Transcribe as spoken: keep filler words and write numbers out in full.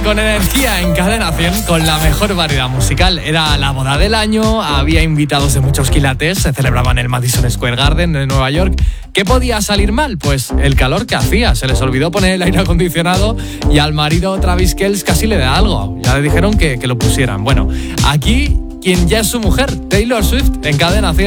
con energía en Cadena cien, con la mejor variedad musical. Era la boda del año, había invitados de muchos quilates, se celebraba en el Madison Square Garden de Nueva York. ¿Qué podía salir mal? Pues el calor que hacía. Se les olvidó poner el aire acondicionado y al marido Travis Kelce casi le da algo. Ya le dijeron que, que lo pusieran. Bueno, aquí quien ya es su mujer, Taylor Swift, en Cadena cien.